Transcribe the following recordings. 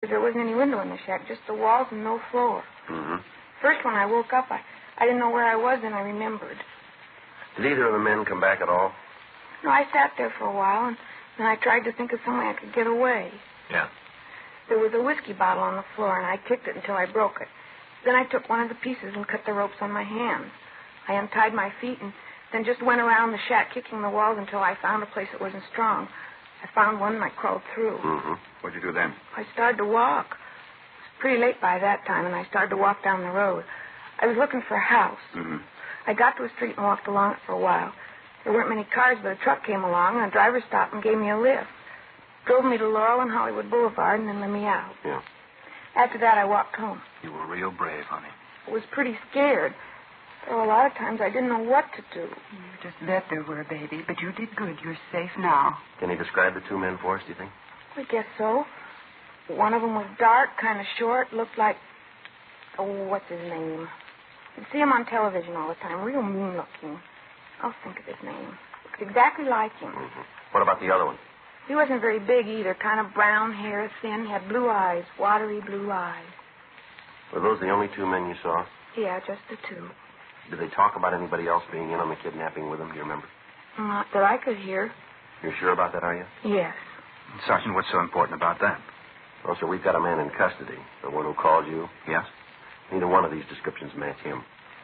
There wasn't any window in the shack, just the walls and no floor. Mm-hmm. First, when I woke up, I didn't know where I was, and I remembered. Did either of the men come back at all? No, I sat there for a while, and then I tried to think of some way I could get away. Yeah. There was a whiskey bottle on the floor, and I kicked it until I broke it. Then I took one of the pieces and cut the ropes on my hands. I untied my feet and then just went around the shack kicking the walls until I found a place that wasn't strong. I found one and I crawled through. Mm-hmm. What'd you do then? I started to walk. It was pretty late by that time, and I started to walk down the road. I was looking for a house. Mm-hmm. I got to a street and walked along it for a while. There weren't many cars, but a truck came along, and the driver stopped and gave me a lift. Drove me to Laurel and Hollywood Boulevard and then let me out. Yeah. After that, I walked home. You were real brave, honey. I was pretty scared. There were a lot of times I didn't know what to do. You just bet there were, baby, but you did good. You're safe now. Can you describe the two men for us, do you think? I guess so. One of them was dark, kind of short, looked like... Oh, what's his name? You'd see him on television all the time, real mean-looking. I'll think of his name. Looked exactly like him. Mm-hmm. What about the other one? He wasn't very big either, kind of brown hair, thin, had blue eyes, watery blue eyes. Were those the only two men you saw? Yeah, just the two. Did they talk about anybody else being in on the kidnapping with them, do you remember? Not that I could hear. You're sure about that, are you? Yes. Sergeant, what's so important about that? Well, sir, we've got a man in custody. The one who called you. Yes? Neither one of these descriptions match him.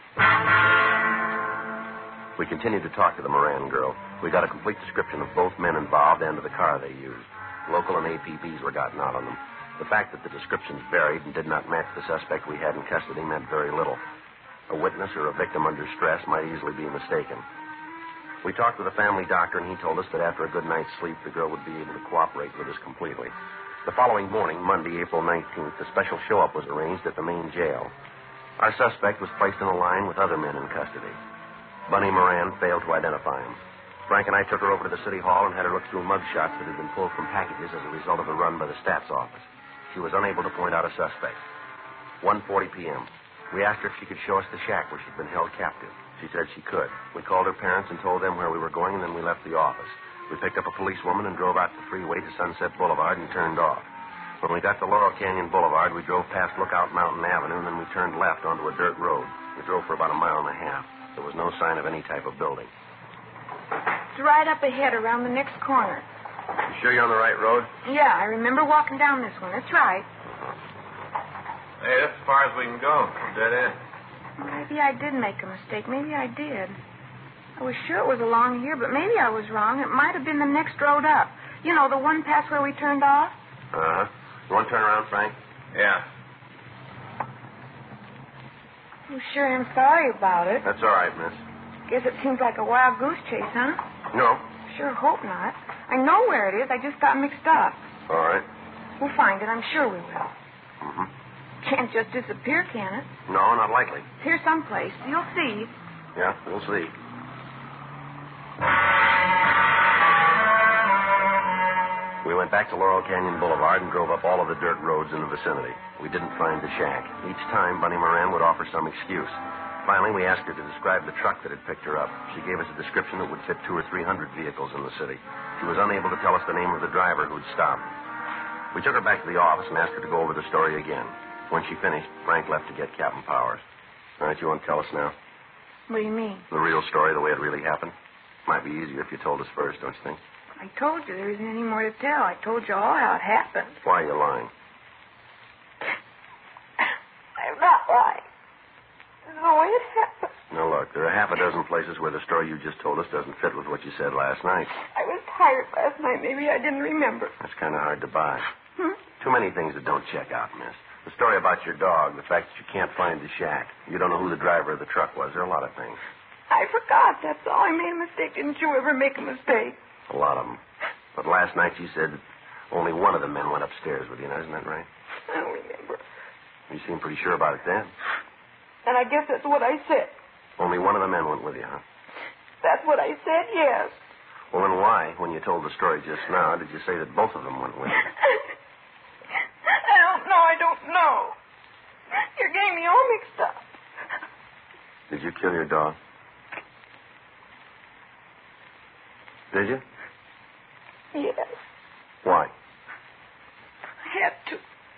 We continued to talk to the Moran girl. We got a complete description of both men involved and of the car they used. Local and APBs were gotten out on them. The fact that the descriptions varied and did not match the suspect we had in custody meant very little. A witness or a victim under stress might easily be mistaken. We talked with a family doctor, and he told us that after a good night's sleep, the girl would be able to cooperate with us completely. The following morning, Monday, April 19th, a special show-up was arranged at the main jail. Our suspect was placed in a line with other men in custody. Bunny Moran failed to identify him. Frank and I took her over to the city hall and had her look through mug shots that had been pulled from packages as a result of a run by the stats office. She was unable to point out a suspect. 1:40 p.m. We asked her if she could show us the shack where she'd been held captive. She said she could. We called her parents and told them where we were going, and then we left the office. We picked up a policewoman and drove out the freeway to Sunset Boulevard and turned off. When we got to Laurel Canyon Boulevard, we drove past Lookout Mountain Avenue, and then we turned left onto a dirt road. We drove for about a mile and a half. There was no sign of any type of building. It's right up ahead around the next corner. You sure you're on the right road? Yeah, I remember walking down this one. That's right. Hey, that's as far as we can go. Dead end. Maybe I did make a mistake. Maybe I did. I was sure it was along here, but maybe I was wrong. It might have been the next road up. You know, the one past where we turned off? Uh-huh. You want to turn around, Frank? Yeah. Oh, sure am sorry about it. That's all right, miss. Guess it seems like a wild goose chase, huh? No. Sure hope not. I know where it is. I just got mixed up. All right. We'll find it. I'm sure we will. Mm-hmm. Can't just disappear, can it? No, not likely. It's here someplace. You'll see. Yeah, we'll see. We went back to Laurel Canyon Boulevard and drove up all of the dirt roads in the vicinity. We didn't find the shack. Each time, Bunny Moran would offer some excuse. Finally, we asked her to describe the truck that had picked her up. She gave us a description that would fit 200 or 300 vehicles in the city. She was unable to tell us the name of the driver who'd stopped. We took her back to the office and asked her to go over the story again. When she finished, Frank left to get Captain Powers. All right, you want to tell us now? What do you mean? The real story, the way it really happened? Might be easier if you told us first, don't you think? I told you there isn't any more to tell. I told you all how it happened. Why are you lying? I'm not lying. That's the way it happened. Now, look, there are half a dozen places where the story you just told us doesn't fit with what you said last night. I was tired last night. Maybe I didn't remember. That's kind of hard to buy. Too many things that don't check out, miss. The story about your dog, the fact that you can't find the shack. You don't know who the driver of the truck was. There are a lot of things. I forgot. That's all. I made a mistake. Didn't you ever make a mistake? A lot of them. But last night you said only one of the men went upstairs with you. Now, isn't that right? I don't remember. You seemed pretty sure about it then. And I guess that's what I said. Only one of the men went with you, huh? That's what I said, yes. Well, then why, when you told the story just now, did you say that both of them went with you? I don't know. You're getting me all mixed up. Did you kill your dog? Did you? Yes.